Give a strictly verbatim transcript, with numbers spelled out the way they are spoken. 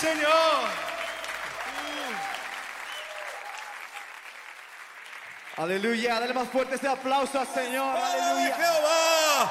Señor. Aleluya, dale más fuerte ese aplauso al Señor. ¡Palabra de Aleluya. Jehová!